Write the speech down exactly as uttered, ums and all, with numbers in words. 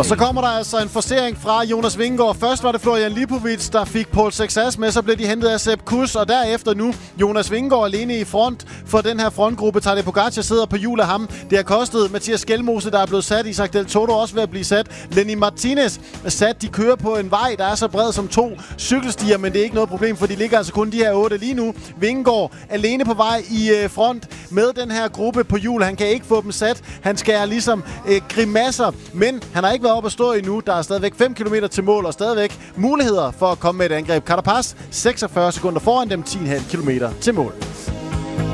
Og så kommer der altså en forcering fra Jonas Vingegaard. Først var det Florian Lipovic, der fik Paul Sexas med, så blev de hentet af Sepp Kuss, og derefter nu Jonas Vingegaard alene i front for den her frontgruppe. Tadej Pogacar sidder på hjul af ham. Det har kostet Mathias Skelmose, der er blevet sat. Isaac Del Toro også ved at blive sat. Lenny Martinez er sat. De kører på en vej, der er så bred som to cykelstier, men det er ikke noget problem, for de ligger altså kun de her otte lige nu. Vingegaard alene på vej i øh, front med den her gruppe på hjul. Han kan ikke få dem sat. Han skærer ligesom øh, grimasser, men han har ikke været op at stå endnu. Der er stadigvæk fem kilometer til mål, og stadigvæk muligheder for at komme med et angreb. Carapaz seksogfyrre sekunder foran dem, ti komma fem kilometer til mål.